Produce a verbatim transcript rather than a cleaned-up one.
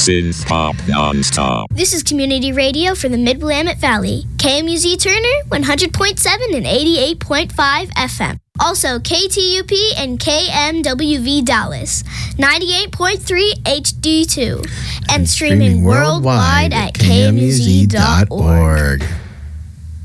Synth Pop Nonstop. This is community radio for the Mid-Willamette Valley. K M U Z Turner, one hundred point seven and eighty-eight point five F M. Also K T U P and K M W V Dallas, ninety-eight point three H D two. And, and streaming, streaming worldwide, worldwide at K M U Z dot org.